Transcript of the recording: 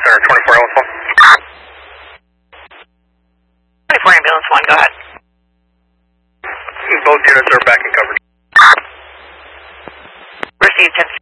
Center, 24 Ambulance 1. 24 Ambulance 1, go ahead. Both units are back in coverage. Received 10